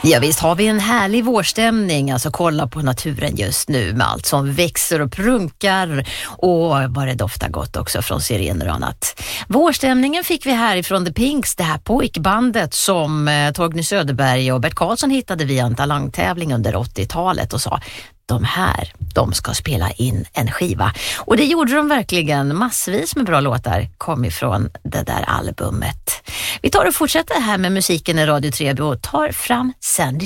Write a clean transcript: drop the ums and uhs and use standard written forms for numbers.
Ja, visst har vi en härlig vårstämning, alltså kolla på naturen just nu med allt som växer och prunkar och vad det doftar gott också från sirener och annat. Vårstämningen fick vi här ifrån The Pinks, det här pojkbandet som Torgny Söderberg och Bert Karlsson hittade via en talangtävling under 80-talet och sa de ska spela in en skiva. Och det gjorde de verkligen, massvis med bra låtar kom ifrån det där albumet. Vi tar och fortsätter här med musiken i Radio 3 och tar fram Sandy